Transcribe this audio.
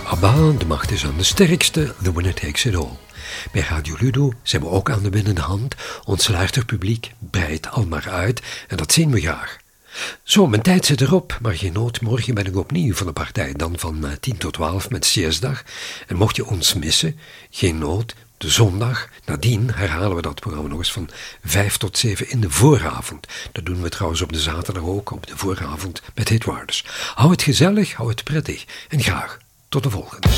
ABBA, de macht is aan de sterkste, the winner takes it all. Bij Radio Ludo zijn we ook aan de winnende hand. Ons luisterpubliek breidt al maar uit en dat zien we graag. Zo, mijn tijd zit erop, maar geen nood. Morgen ben ik opnieuw van de partij, dan van 10 tot 12 met CS-dag. En mocht je ons missen, geen nood. De zondag, nadien herhalen we dat programma nog eens van 5 tot 7 in de vooravond. Dat doen we trouwens op de zaterdag ook, op de vooravond met Hitwarders. Hou het gezellig, hou het prettig en graag tot de volgende.